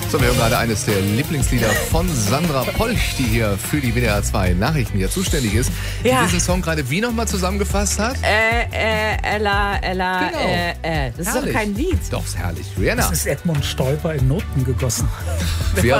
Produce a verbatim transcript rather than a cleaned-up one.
So, wir hören gerade eines der Lieblingslieder von Sandra Polch, die hier für die W D R zwei Nachrichten hier zuständig ist, die Ja. diesen Song gerade wie nochmal zusammengefasst hat? Äh, äh, Ella, Ella, Genau. äh, äh. Das ist Herrlich. doch kein Lied. Doch, ist herrlich. Rihanna. Das ist Edmund Stolper in Noten gegossen. Wir